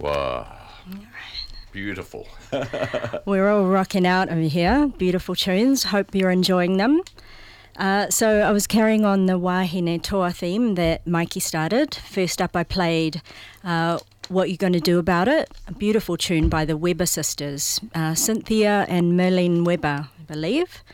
Wow. Beautiful. We're all rocking out over here. Beautiful tunes. Hope you're enjoying them. So I was carrying on the Wahine Toa theme that Mikey started. First up, I played What You Gonna Do About It, a beautiful tune by the Weber sisters, Cynthia and Merlene Weber, I believe.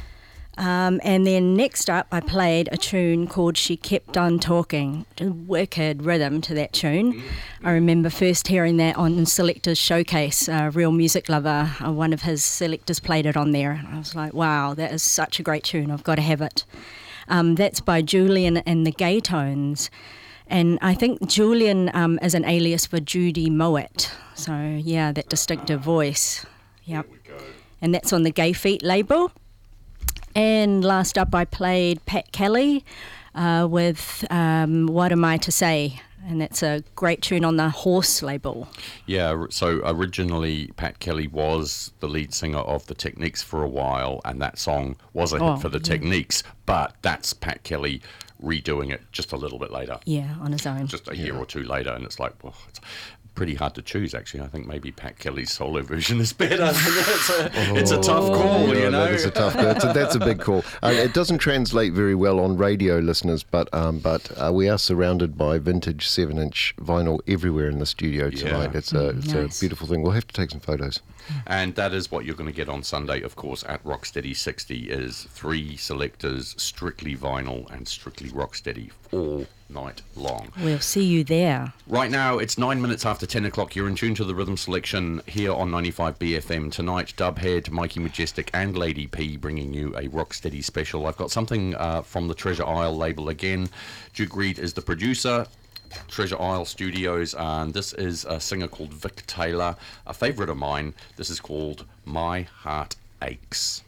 And then next up, I played a tune called She Kept On Talking. A wicked rhythm to that tune. I remember first hearing that on Selector's Showcase. Real Music Lover, one of his selectors played it on there. I was like, wow, that is such a great tune. I've got to have it. That's by Julian and the Gay Tones. And I think Julian is an alias for Judy Moet. So, yeah, that distinctive voice. Yep. And that's on the Gay Feet label. And last up, I played Pat Kelly with What Am I to Say? And that's a great tune on the Horse label. Yeah, so originally Pat Kelly was the lead singer of the Techniques for a while, and that song was a hit for the Techniques, but that's Pat Kelly redoing it just a little bit later. Yeah, on his own. Just a year or two later, and it's like, well, it's pretty hard to choose, actually. I think maybe Pat Kelly's solo version is better. It's a tough call, you know. That is a tough. That's a big call. It doesn't translate very well on radio, listeners, but we are surrounded by vintage 7-inch vinyl everywhere in the studio tonight. Yeah. It's a beautiful thing. We'll have to take some photos. And that is what you're going to get on Sunday, of course, at Rocksteady 60 is 3 selectors, strictly vinyl and strictly Rocksteady all night long. We'll see you there. Right now, it's 9 minutes after 10 o'clock. You're in tune to the Rhythm Selection here on 95 BFM. Tonight, Dubhead, Mikey Majestic and Lady P bringing you a Rocksteady special. I've got something from the Treasure Isle label again. Duke Reid is the producer. Treasure Isle Studios, and this is a singer called Vic Taylor, a favourite of mine. This is called My Heart Aches.